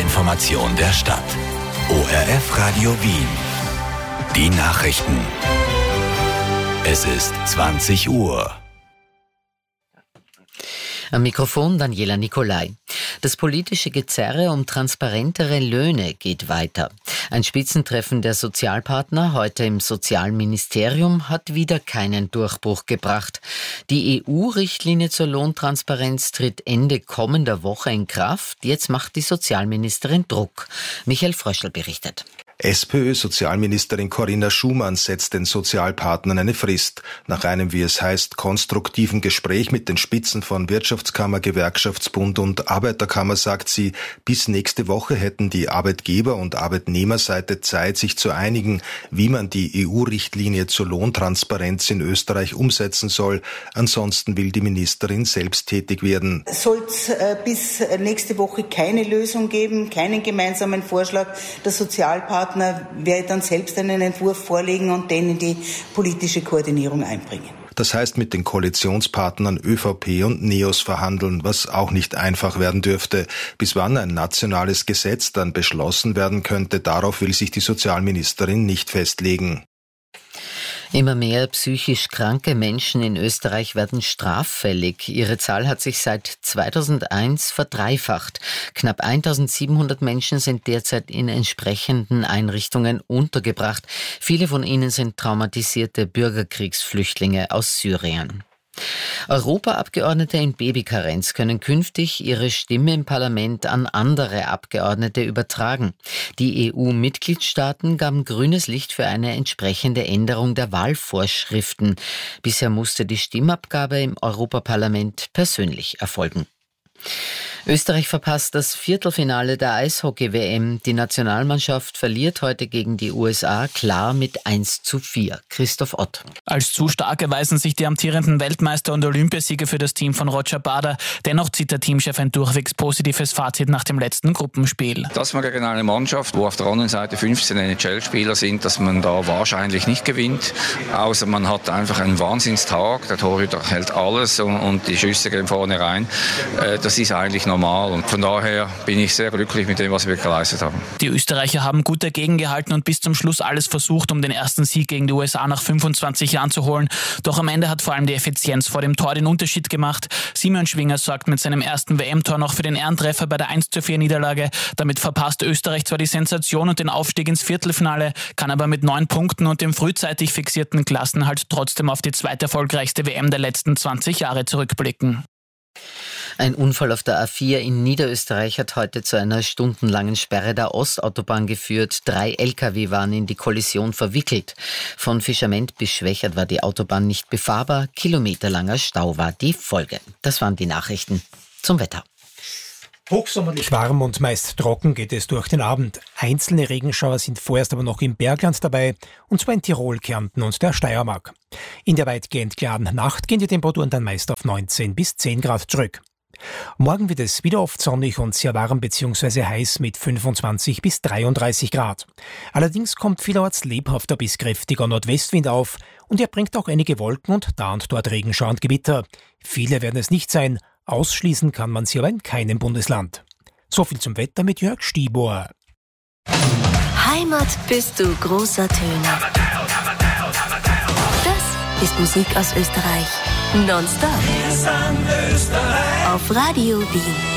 Information der Stadt. ORF Radio Wien. Die Nachrichten. Es ist 20 Uhr. Am Mikrofon Daniela Nicolai. Das politische Gezerre um transparentere Löhne geht weiter. Ein Spitzentreffen der Sozialpartner heute im Sozialministerium hat wieder keinen Durchbruch gebracht. Die EU-Richtlinie zur Lohntransparenz tritt Ende kommender Woche in Kraft. Jetzt macht die Sozialministerin Druck. Michael Fröschl berichtet. SPÖ-Sozialministerin Corinna Schumann setzt den Sozialpartnern eine Frist. Nach einem, wie es heißt, konstruktiven Gespräch mit den Spitzen von Wirtschaftskammer, Gewerkschaftsbund und Arbeiterkammer sagt sie, bis nächste Woche hätten die Arbeitgeber- und Arbeitnehmerseite Zeit, sich zu einigen, wie man die EU-Richtlinie zur Lohntransparenz in Österreich umsetzen soll. Ansonsten will die Ministerin selbst tätig werden. Soll es bis nächste Woche keine Lösung geben, keinen gemeinsamen Vorschlag der Sozialpartner, werde dann selbst einen Entwurf vorlegen und den in die politische Koordinierung einbringen. Das heißt, mit den Koalitionspartnern ÖVP und NEOS verhandeln, was auch nicht einfach werden dürfte. Bis wann ein nationales Gesetz dann beschlossen werden könnte, darauf will sich die Sozialministerin nicht festlegen. Immer mehr psychisch kranke Menschen in Österreich werden straffällig. Ihre Zahl hat sich seit 2001 verdreifacht. Knapp 1700 Menschen sind derzeit in entsprechenden Einrichtungen untergebracht. Viele von ihnen sind traumatisierte Bürgerkriegsflüchtlinge aus Syrien. Europaabgeordnete in Babykarenz können künftig ihre Stimme im Parlament an andere Abgeordnete übertragen. Die EU-Mitgliedstaaten gaben grünes Licht für eine entsprechende Änderung der Wahlvorschriften. Bisher musste die Stimmabgabe im Europaparlament persönlich erfolgen. Österreich verpasst das Viertelfinale der Eishockey-WM. Die Nationalmannschaft verliert heute gegen die USA klar mit 1:4. Christoph Ott. Als zu stark erweisen sich die amtierenden Weltmeister und Olympiasieger für das Team von Roger Bader. Dennoch zieht der Teamchef ein durchwegs positives Fazit nach dem letzten Gruppenspiel. Dass man gegen eine Mannschaft, wo auf der anderen Seite 15 NHL-Spieler sind, dass man da wahrscheinlich nicht gewinnt. Außer man hat einfach einen Wahnsinnstag. Der Torhüter hält alles und die Schüsse gehen vorne rein. Das ist eigentlich normal und von daher bin ich sehr glücklich mit dem, was wir geleistet haben. Die Österreicher haben gut dagegen gehalten und bis zum Schluss alles versucht, um den ersten Sieg gegen die USA nach 25 Jahren zu holen. Doch am Ende hat vor allem die Effizienz vor dem Tor den Unterschied gemacht. Simeon Schwinger sorgt mit seinem ersten WM-Tor noch für den Ehrentreffer bei der 1:4-Niederlage. Damit verpasst Österreich zwar die Sensation und den Aufstieg ins Viertelfinale, kann aber mit 9 Punkten und dem frühzeitig fixierten Klassenhalt trotzdem auf die zweiterfolgreichste WM der letzten 20 Jahre zurückblicken. Ein Unfall auf der A4 in Niederösterreich hat heute zu einer stundenlangen Sperre der Ostautobahn geführt. 3 Lkw waren in die Kollision verwickelt. Von Fischament bis Schwächert war die Autobahn nicht befahrbar. Kilometerlanger Stau war die Folge. Das waren die Nachrichten zum Wetter. Hochsommerlich warm und meist trocken geht es durch den Abend. Einzelne Regenschauer sind vorerst aber noch im Bergland dabei, und zwar in Tirol, Kärnten und der Steiermark. In der weitgehend klaren Nacht gehen die Temperaturen dann meist auf 19 bis 10 Grad zurück. Morgen wird es wieder oft sonnig und sehr warm bzw. heiß mit 25 bis 33 Grad. Allerdings kommt vielerorts lebhafter bis kräftiger Nordwestwind auf und er bringt auch einige Wolken und da und dort Regenschauer und Gewitter. Viele werden es nicht sein, ausschließen kann man sie aber in keinem Bundesland. So viel zum Wetter mit Jörg Stibor. Heimat bist du großer Töne. Das ist Musik aus Österreich. Nonstop. Auf Radio Wien.